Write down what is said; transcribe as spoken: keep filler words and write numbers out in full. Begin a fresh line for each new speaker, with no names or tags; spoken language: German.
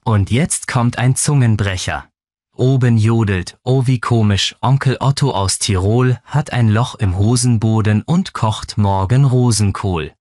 Und jetzt kommt ein Zungenbrecher. Oben jodelt, oh wie komisch, Onkel Otto aus Tirol hat ein Loch im Hosenboden und kocht morgen Rosenkohl.